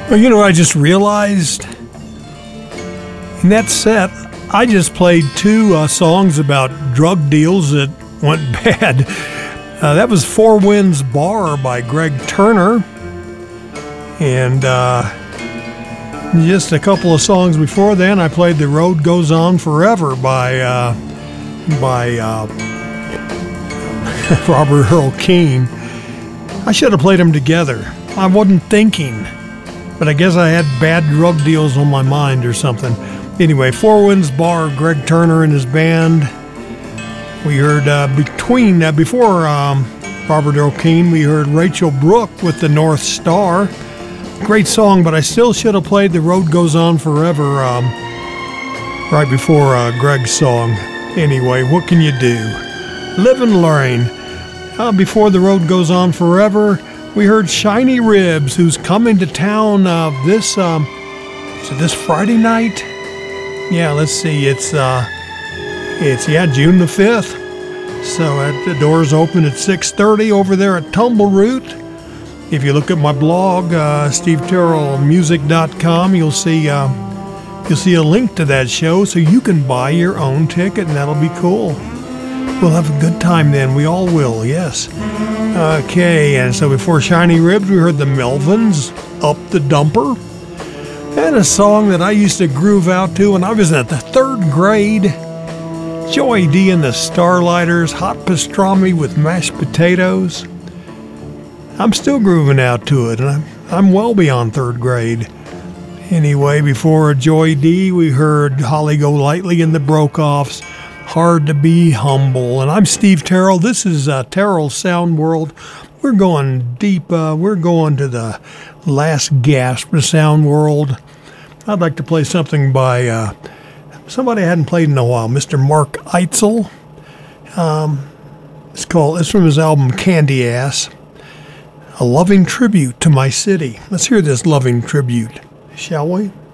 Well, you know what I just realized? In that set, I just played two songs about drug deals that went bad. That was Four Winds Bar by Greg Turner. And just a couple of songs before then, I played The Road Goes On Forever by Robert Earl Keen. I should have played them together. I wasn't thinking, but I guess I had bad drug deals on my mind or something. Anyway, Four Winds Bar, Greg Turner and his band. We heard before Robert Earl Keen, we heard Rachel Brooke with The North Star. Great song, but I still should have played The Road Goes On Forever right before Greg's song. Anyway, what can you do? Live and learn. Before The Road Goes On Forever, we heard Shiny Ribs, who's coming to town this Friday night? Yeah, let's see. It's June the 5th. So the doors open at 6:30 over there at Tumbleroot. If you look at my blog, steveterrellmusic.com, you'll see a link to that show, so you can buy your own ticket, and that'll be cool. We'll have a good time then. We all will, yes. Okay, and so before Shiny Ribs, we heard the Melvins, Up the Dumper, and a song that I used to groove out to when I was in the third grade. Joey D and the Starlighters, Hot Pastrami with Mashed Potatoes. I'm still grooving out to it, and I'm well beyond third grade. Anyway, before Joey D, we heard Holly Golightly and the Broke-Offs, Hard to Be Humble. And I'm Steve Terrell. This is Terrell's Sound World. We're going deep. We're going to the last gasp of Sound World. I'd like to play something by somebody I hadn't played in a while, Mr. Mark Eitzel. It's from his album Candy Ass. A loving tribute to my city. Let's hear this loving tribute, shall we?